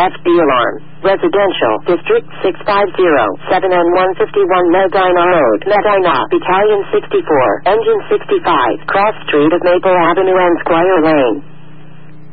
FB alarm. Residential, District 650, 7N151 Medina Road, Medina, Battalion 64, Engine 65, Cross Street of Maple Avenue and Squire Lane.